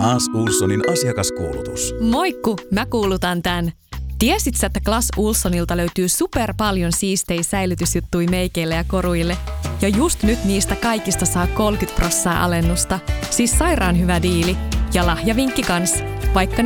Clas Ohlsonin asiakaskuulutus. Moikku, mä kuulutan tän. Tiesit sä, että Clas Ohlsonilta löytyy super paljon siistejä säilytysjuttui meikeille ja koruille? Ja just nyt niistä kaikista saa 30% alennusta. Siis sairaan hyvä diili. Ja lahjavinkki kans. Vaikka